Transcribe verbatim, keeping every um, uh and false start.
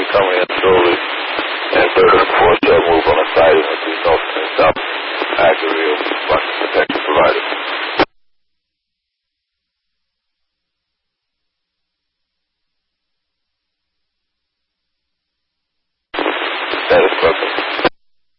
coming in slowly. And third and fourth shall move on the side and the north and south. Active real.